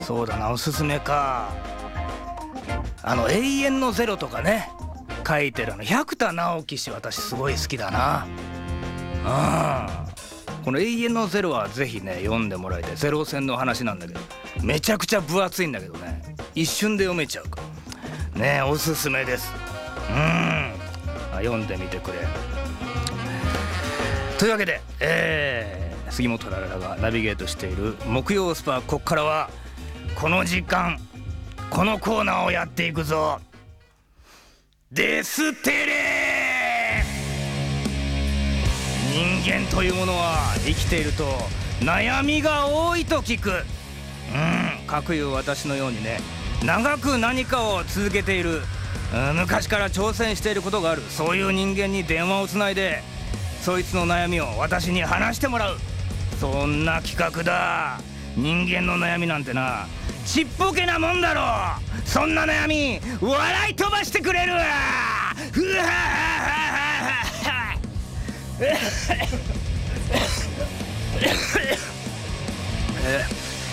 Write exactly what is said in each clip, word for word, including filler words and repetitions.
そうだな、おすすめか。あの永遠のゼロとかね書いてるあの百田直樹氏、私すごい好きだな。うん、この永遠のゼロはぜひね読んでもらいたい。ゼロ戦の話なんだけど、めちゃくちゃ分厚いんだけどね、一瞬で読めちゃうからね、おすすめです。うん、読んでみてくれ。というわけで、えー、杉本ラララがナビゲートしている木曜スパ、こっからはこの時間このコーナーをやっていくぞ。デステレ。人間というものは生きていると悩みが多いと聞く。うん、かくいう私のようにね、長く何かを続けている、うん、昔から挑戦していることがある、そういう人間に電話をつないでそいつの悩みを私に話してもらう、そんな企画だ。人間の悩みなんてな、ちっぽけなもんだろ。そんな悩み笑い飛ばしてくれるわ。ふわえ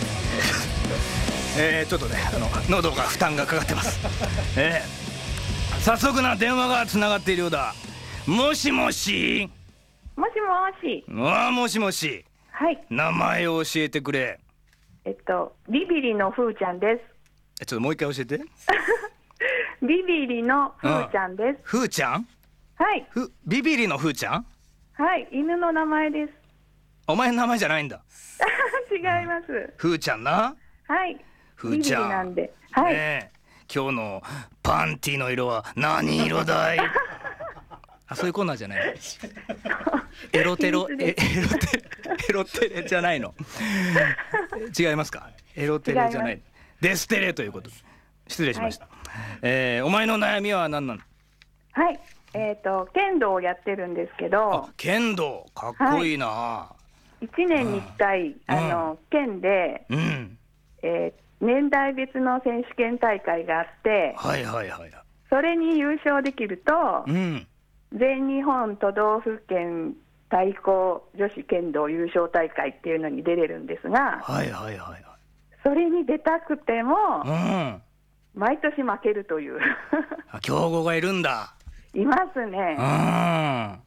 ー、えー、ちょっとね、あの喉が負担がかかってます。えー、早速な電話がつながっているようだ。もしもし。 もしもし。 ああ、もしもし。 はい。 名前を教えてくれ。 えっとビビリのふーちゃんです。 え、ちょっともう一回教えて。 ビビリのふーちゃんです。 ふーちゃん。 はい。 ふビビリのふーちゃん。 はい、犬の名前です。 お前の名前じゃないんだ。 違います。 ふーちゃんな。 はい。 ふーちゃん。 ビビリなんで。はい。 ねえ、今日のパンティの色は何色だい。あ、そういうコーナーじゃない。エロテロ、え、エロテエロテレじゃないの。違いますか。エロテレじゃない。デステレということ。失礼しました。はい、えー、お前の悩みは何なの。 はい。えっと剣道をやってるんですけど。 あ、剣道かっこいいな。はい、 いちねんにいっかい、うん、あの剣で、うん、えー、年代別の選手権大会があって、 はいはいはい、 それに優勝できると、うん、全日本都道府県対抗女子剣道優勝大会っていうのに出れるんですが、 はいはいはい、 それに出たくても、 うん、 毎年負けるという強豪がいるんだ。 いますね。うん、はい、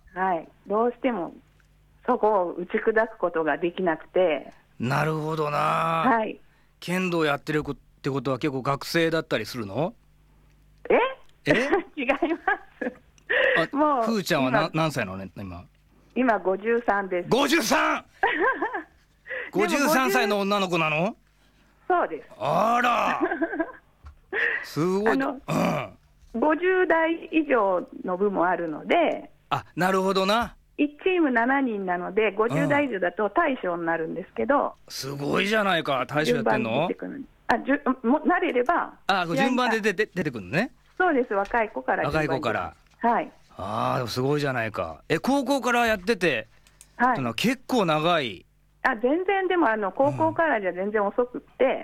どうしてもそこを打ち砕くことができなくて。 なるほどな。はい。剣道やってるってことは結構学生だったりするの？ え？ え？ 違います。 あ、もうふーちゃんはな何歳なのね今？ 今ごじゅうさんです。 ごじゅうさん？ ごじゅうさんさいの女の子なの？ そうです。 あら。すごい。あの、 うん、ごじゅうだい以上の部もあるので。 あ、なるほどな。 いちチームしちにんなのでごじゅうだい以上だと大将になるんですけど、 うん、すごいじゃないか。大将やってんの？ あ、じゅもなれれば。 あ、順番で出て出てくるのね。 そうです。若い子から若い子から。 はい。 ああ、すごいじゃないか。え、高校からやってて、 はい、 結構長い。 あ、全然。でもあの高校からじゃ全然遅くって、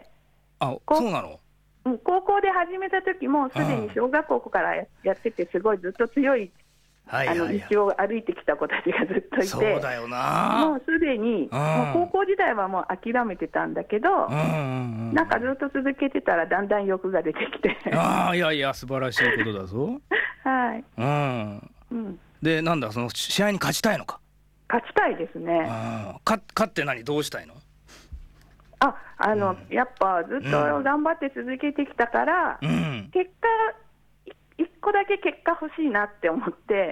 うん、あ、そうなの？ うん、高校で始めた時もすでに小学校からやってて、すごいずっと強い、はいはいはい、あの道を歩いてきた子たちがずっといて、 そうだよな。 もうすでに、うん、もう高校時代はもう諦めてたんだけど、うんうんうん、なんかずっと続けてたらだんだん欲が出てきてああ、いやいや素晴らしいことだぞ。 はい、 うんうん、でなんだ、その試合に勝ちたいのか？ 勝ちたいですね。 か勝って何どうしたいの？ ああの、うん、やっぱずっと頑張って続けてきたから、うん、結果いっこだけ結果欲しいなって思って、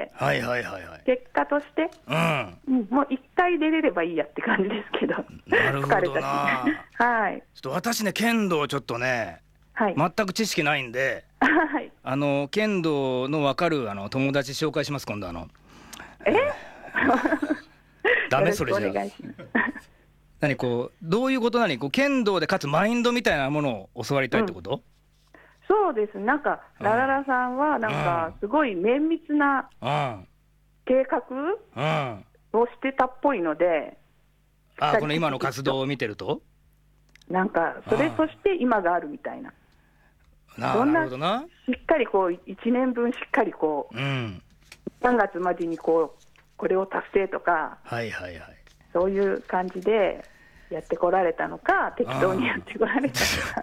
はいはいはいはい、 結果として、うんうん、もういっかい出れればいいやって感じですけど。 なるほどな。 はい、 ちょっと私ね剣道ちょっとね、はい、全く知識ないんで、はい、あの剣道の分かるあの友達紹介します今度。あのえダメそれじゃ何こうどういうことなにこう剣道でかつマインドみたいなものを教わりたいってこと？うん、 そうです。なんか、うん、ラララさんはなんかすごい綿密な計画、うん、をしてたっぽいので、 うん、あこの今の活動を見てるとなんかそれとして今があるみたいな。 なるほどな。 しっかりこういちねんぶんしっかりこう、うん、さんがつまでにこうこれを達成とか、はいはいはい、そういう感じでやってこられたのか、適当にやってこられたのか。